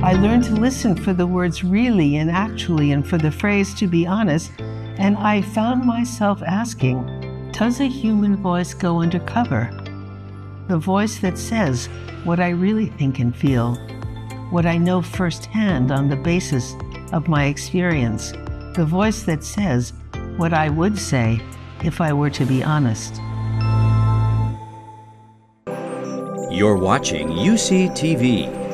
I learned to listen for the words really and actually and for the phrase to be honest, and I found myself asking, does a human voice go undercover? The voice that says what I really think and feel, what I know firsthand on the basis of my experience, the voice that says what I would say if I were to be honest. You're watching UCTV.